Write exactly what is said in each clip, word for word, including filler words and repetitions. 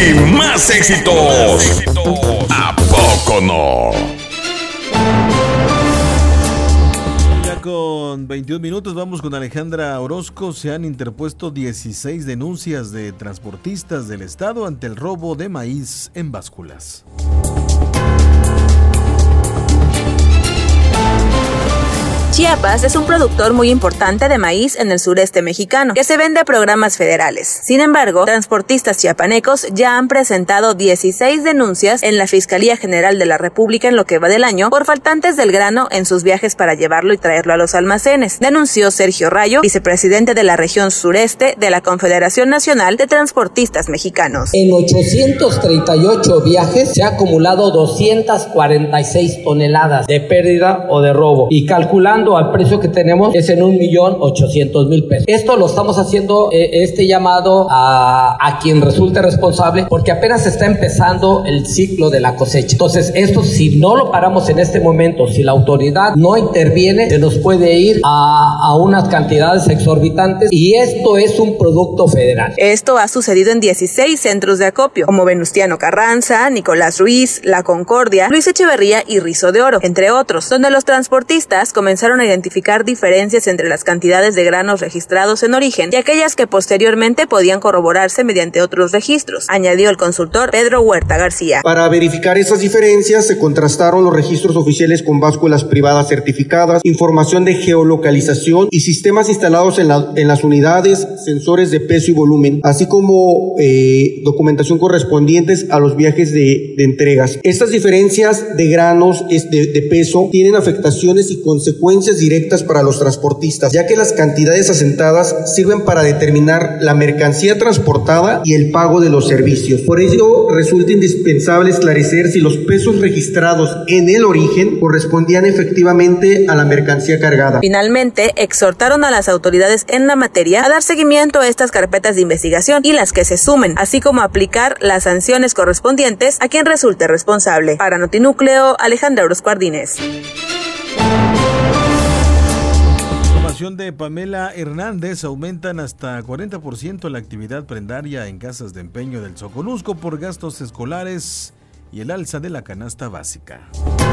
y más éxitos. ¿A poco no? Ya con veintiún minutos vamos con Alejandra Orozco. Se han interpuesto dieciséis denuncias de transportistas del estado ante el robo de maíz en básculas. Chiapas es un productor muy importante de maíz en el sureste mexicano, que se vende a programas federales. Sin embargo, transportistas chiapanecos ya han presentado dieciséis denuncias en la Fiscalía General de la República en lo que va del año por faltantes del grano en sus viajes para llevarlo y traerlo a los almacenes, denunció Sergio Rayo, vicepresidente de la región sureste de la Confederación Nacional de Transportistas Mexicanos. En ochocientos treinta y ocho viajes se ha acumulado doscientas cuarenta y seis toneladas de pérdida o de robo, y calculando al precio que tenemos es en un millón ochocientos mil pesos. Esto lo estamos haciendo, eh, este llamado a, a quien resulte responsable, porque apenas está empezando el ciclo de la cosecha. Entonces, esto si no lo paramos en este momento, si la autoridad no interviene, se nos puede ir a, a unas cantidades exorbitantes, y esto es un producto federal. Esto ha sucedido en dieciséis centros de acopio, como Venustiano Carranza, Nicolás Ruiz, La Concordia, Luis Echeverría y Rizo de Oro, entre otros, donde los transportistas comenzaron a identificar diferencias entre las cantidades de granos registrados en origen y aquellas que posteriormente podían corroborarse mediante otros registros, añadió el consultor Pedro Huerta García. Para verificar esas diferencias se contrastaron los registros oficiales con básculas privadas certificadas, información de geolocalización y sistemas instalados en, la, en las unidades, sensores de peso y volumen, así como eh, documentación correspondientes a los viajes de, de entregas. Estas diferencias de granos de, de peso tienen afectaciones y consecuencias directas para los transportistas, ya que las cantidades asentadas sirven para determinar la mercancía transportada y el pago de los servicios. Por ello, resulta indispensable esclarecer si los pesos registrados en el origen correspondían efectivamente a la mercancía cargada. Finalmente, exhortaron a las autoridades en la materia a dar seguimiento a estas carpetas de investigación y las que se sumen, así como aplicar las sanciones correspondientes a quien resulte responsable. Para Notinúcleo, Alejandra Orozco Ardínez. De Pamela Hernández, aumentan hasta cuarenta por ciento la actividad prendaria en casas de empeño del Soconusco por gastos escolares y el alza de la canasta básica.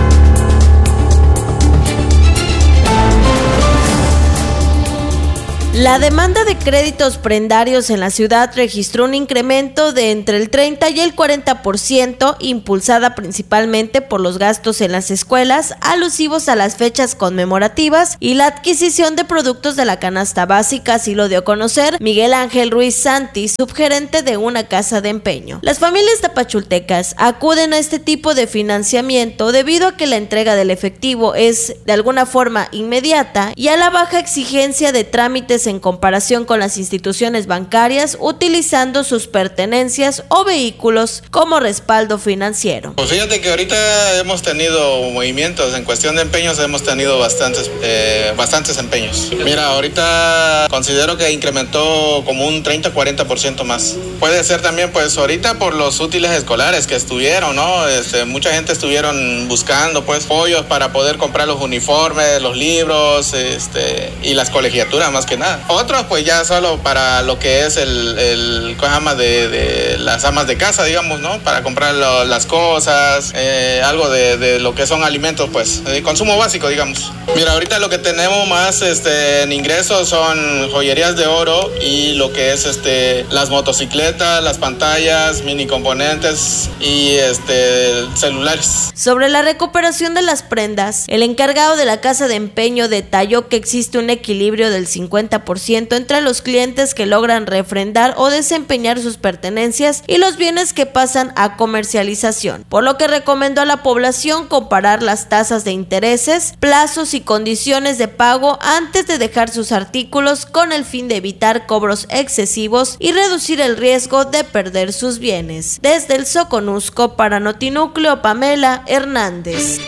La demanda de créditos prendarios en la ciudad registró un incremento de entre el treinta y el cuarenta por ciento, impulsada principalmente por los gastos en las escuelas alusivos a las fechas conmemorativas y la adquisición de productos de la canasta básica, así lo dio a conocer Miguel Ángel Ruiz Santi, subgerente de una casa de empeño. Las familias tapachultecas acuden a este tipo de financiamiento debido a que la entrega del efectivo es de alguna forma inmediata y a la baja exigencia de trámites en comparación con las instituciones bancarias, utilizando sus pertenencias o vehículos como respaldo financiero. Pues fíjate que ahorita hemos tenido movimientos en cuestión de empeños, hemos tenido bastantes eh, bastantes empeños. Mira, ahorita considero que incrementó como un treinta a cuarenta por ciento más. Puede ser también pues ahorita por los útiles escolares que estuvieron, ¿no? Este, mucha gente estuvieron buscando pues apoyos para poder comprar los uniformes, los libros, este, y las colegiaturas más que nada. Otros pues ya solo para lo que es el, el cojama de, de las amas de casa, digamos, ¿no? Para comprar lo, las cosas, eh, algo de, de lo que son alimentos, pues, de consumo básico, digamos. Mira, ahorita lo que tenemos más este, en ingresos son joyerías de oro y lo que es este, las motocicletas, las pantallas, mini componentes y este, celulares. Sobre la recuperación de las prendas, el encargado de la casa de empeño detalló que existe un equilibrio del cincuenta por ciento entre los clientes que logran refrendar o desempeñar sus pertenencias y los bienes que pasan a comercialización, por lo que recomendó a la población comparar las tasas de intereses, plazos y condiciones de pago antes de dejar sus artículos con el fin de evitar cobros excesivos y reducir el riesgo de perder sus bienes. Desde el Soconusco, para Notinúcleo, Pamela Hernández.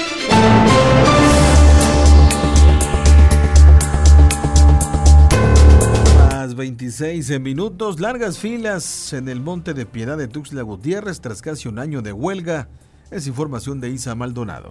veintiséis minutos, largas filas en el Monte de Piedad de Tuxtla Gutiérrez tras casi un año de huelga. Es información de Isa Maldonado.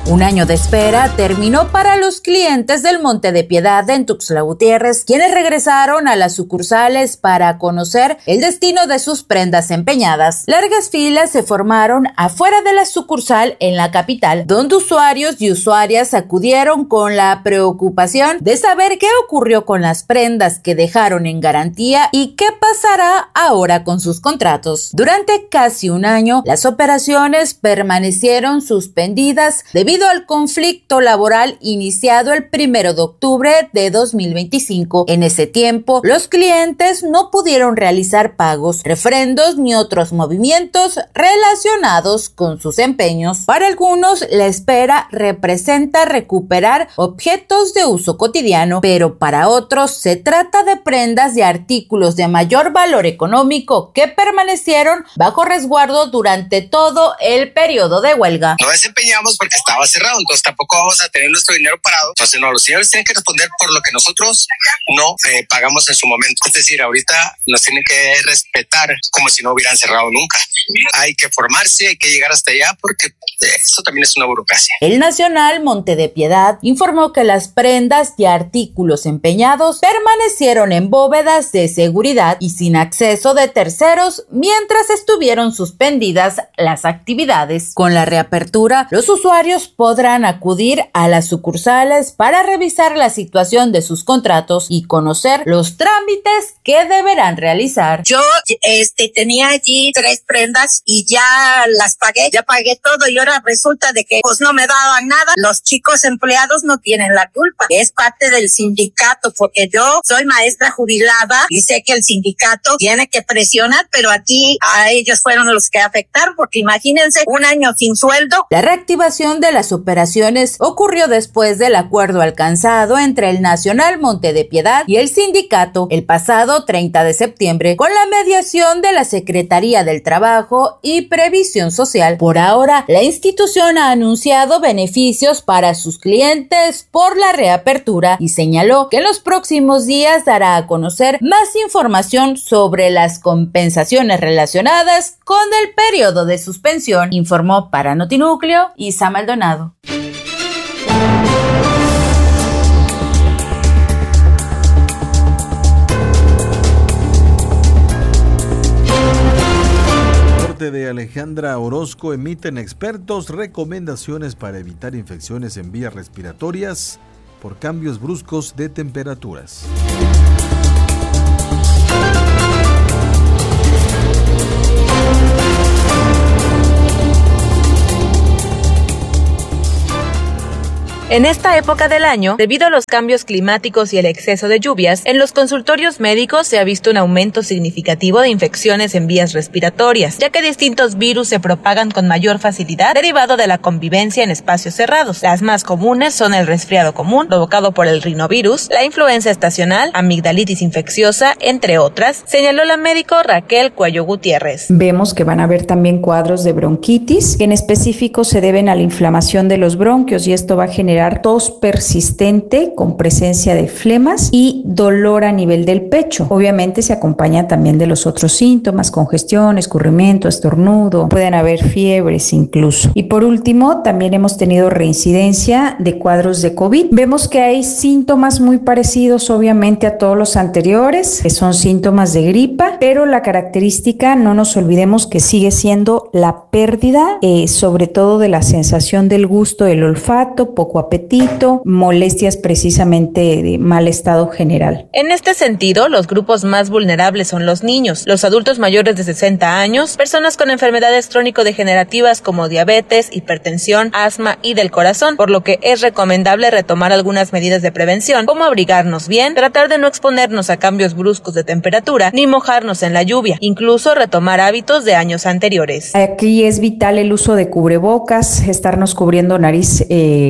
Un año de espera terminó para los clientes del Monte de Piedad en Tuxtla Gutiérrez, quienes regresaron a las sucursales para conocer el destino de sus prendas empeñadas. Largas filas se formaron afuera de la sucursal en la capital, donde usuarios y usuarias acudieron con la preocupación de saber qué ocurrió con las prendas que dejaron en garantía y qué pasará ahora con sus contratos. Durante casi un año, las operaciones permanecieron suspendidas debido al conflicto laboral iniciado el primero de octubre de dos mil veinticinco. En ese tiempo, los clientes no pudieron realizar pagos, refrendos ni otros movimientos relacionados con sus empeños. Para algunos, la espera representa recuperar objetos de uso cotidiano, pero para otros se trata de prendas y artículos de mayor valor económico que permanecieron bajo resguardo durante todo el periodo de huelga. No desempeñamos porque estaba cerrado, entonces tampoco vamos a tener nuestro dinero parado. Entonces no, los señores tienen que responder por lo que nosotros no eh, pagamos en su momento. Es decir, ahorita nos tienen que respetar como si no hubieran cerrado nunca. Hay que formarse, hay que llegar hasta allá porque eso también es una burocracia. El Nacional Monte de Piedad informó que las prendas y artículos empeñados permanecieron en bóvedas de seguridad y sin acceso de terceros mientras estuvieron suspendidas las actividades. Con la reapertura, los usuarios podrán acudir a las sucursales para revisar la situación de sus contratos y conocer los trámites que deberán realizar. Yo este, tenía allí tres prendas y ya las pagué, ya pagué todo y ahora resulta de que pues no me daban nada. Los chicos empleados no tienen la culpa, es parte del sindicato, porque yo soy maestra jubilada y sé que el sindicato tiene que presionar, pero aquí a ellos fueron los que afectaron, porque imagínense un año sin sueldo. La reactivación de las operaciones ocurrió después del acuerdo alcanzado entre el Nacional Monte de Piedad y el sindicato el pasado treinta de septiembre, con la mediación de la Secretaría del Trabajo y Previsión Social. Por ahora, la institución ha anunciado beneficios para sus clientes por la reapertura y señaló que en los próximos días dará a conocer más información sobre las compensaciones relacionadas con el periodo de suspensión, informó para Notinúcleo Isa Maldonado. De Alejandra Orozco emiten expertos recomendaciones para evitar infecciones en vías respiratorias por cambios bruscos de temperaturas. En esta época del año, debido a los cambios climáticos y el exceso de lluvias, en los consultorios médicos se ha visto un aumento significativo de infecciones en vías respiratorias, ya que distintos virus se propagan con mayor facilidad derivado de la convivencia en espacios cerrados. Las más comunes son el resfriado común, provocado por el rinovirus, la influenza estacional, amigdalitis infecciosa, entre otras, señaló la médico Raquel Cuello Gutiérrez. Vemos que van a haber también cuadros de bronquitis, que en específico se deben a la inflamación de los bronquios, y esto va a generar tos persistente con presencia de flemas y dolor a nivel del pecho. Obviamente se acompaña también de los otros síntomas, congestión, escurrimiento, estornudo, pueden haber fiebres incluso. Y por último, también hemos tenido reincidencia de cuadros de COVID. Vemos que hay síntomas muy parecidos obviamente a todos los anteriores, que son síntomas de gripa, pero la característica, no nos olvidemos que sigue siendo la pérdida, eh, sobre todo de la sensación del gusto, del olfato, poco apetito, molestias precisamente de mal estado general. En este sentido, los grupos más vulnerables son los niños, los adultos mayores de sesenta años, personas con enfermedades crónico-degenerativas como diabetes, hipertensión, asma y del corazón, por lo que es recomendable retomar algunas medidas de prevención, como abrigarnos bien, tratar de no exponernos a cambios bruscos de temperatura, ni mojarnos en la lluvia, incluso retomar hábitos de años anteriores. Aquí es vital el uso de cubrebocas, estarnos cubriendo nariz, eh, garganta,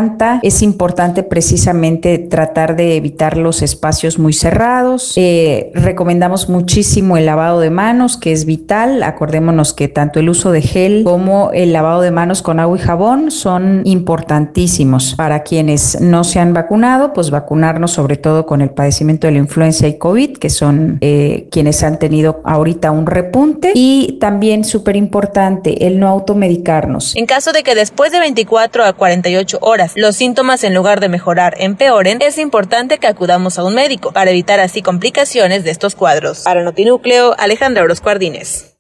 garganta. Es importante precisamente tratar de evitar los espacios muy cerrados. Eh, recomendamos muchísimo el lavado de manos, que es vital. Acordémonos que tanto el uso de gel como el lavado de manos con agua y jabón son importantísimos. Para quienes no se han vacunado, pues vacunarnos sobre todo con el padecimiento de la influenza y COVID, que son eh, quienes han tenido ahorita un repunte. Y también súper importante el no automedicarnos. En caso de que después de veinticuatro a cuarenta y ocho horas los síntomas en lugar de mejorar empeoren, es importante que acudamos a un médico para evitar así complicaciones de estos cuadros. Para Notinúcleo, Alejandra Orozco Ardínez.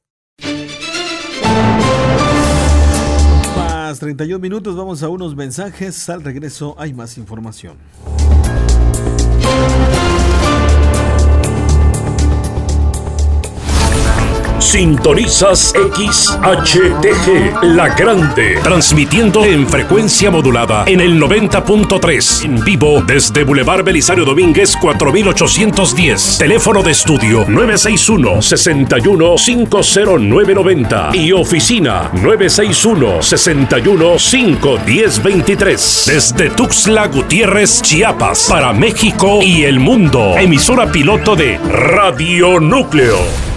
Más treinta y un minutos, vamos a unos mensajes. Al regreso hay más información. Sintonizas X H T G, La Grande, transmitiendo en frecuencia modulada en el noventa punto tres, en vivo desde Boulevard Belisario Domínguez cuatro mil ochocientos diez, teléfono de estudio nueve seis uno, seis uno cinco cero nueve nueve cero y oficina nueve seis uno, seis uno cinco uno cero dos tres, desde Tuxtla Gutiérrez, Chiapas, para México y el mundo, emisora piloto de Radio Núcleo.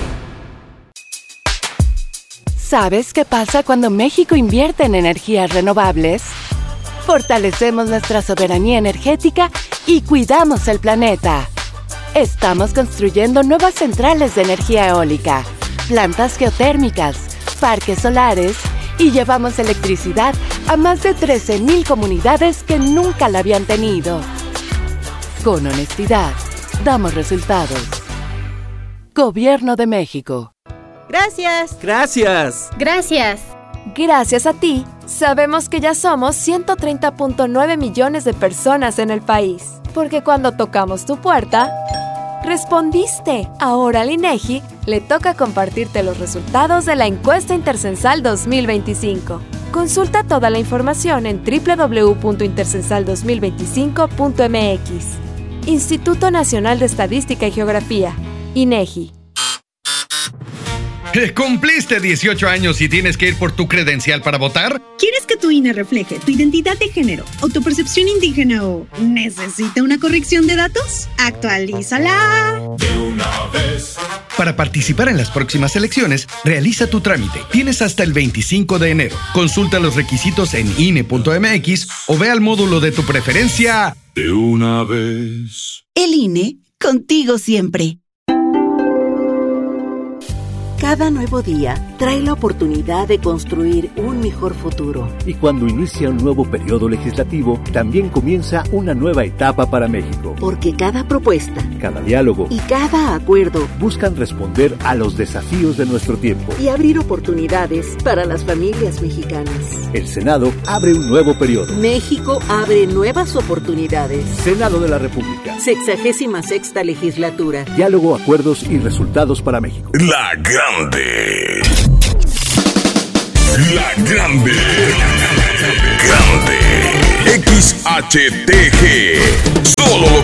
¿Sabes qué pasa cuando México invierte en energías renovables? Fortalecemos nuestra soberanía energética y cuidamos el planeta. Estamos construyendo nuevas centrales de energía eólica, plantas geotérmicas, parques solares y llevamos electricidad a más de trece mil comunidades que nunca la habían tenido. Con honestidad, damos resultados. Gobierno de México. Gracias. Gracias. Gracias. Gracias a ti, sabemos que ya somos ciento treinta punto nueve millones de personas en el país. Porque cuando tocamos tu puerta, respondiste. Ahora al INEGI le toca compartirte los resultados de la encuesta Intercensal dos mil veinticinco. Consulta toda la información en doble u doble u doble u punto intercensal dos mil veinticinco punto m x. Instituto Nacional de Estadística y Geografía, INEGI. ¿Cumpliste dieciocho años y tienes que ir por tu credencial para votar? ¿Quieres que tu I N E refleje tu identidad de género, autopercepción indígena o necesita una corrección de datos? ¡Actualízala! De una vez. Para participar en las próximas elecciones, realiza tu trámite. Tienes hasta el veinticinco de enero. Consulta los requisitos en I N E punto m x o ve al módulo de tu preferencia. De una vez. El I N E, contigo siempre. Cada nuevo día trae la oportunidad de construir un mejor futuro. Y cuando inicia un nuevo periodo legislativo, también comienza una nueva etapa para México. Porque cada propuesta, cada diálogo y cada acuerdo buscan responder a los desafíos de nuestro tiempo y abrir oportunidades para las familias mexicanas. El Senado abre un nuevo periodo. México abre nuevas oportunidades. Senado de la República. Sexagésima sexta legislatura. Diálogo, acuerdos y resultados para México. La Grande. La Grande. Grande. X H T G. Solo lo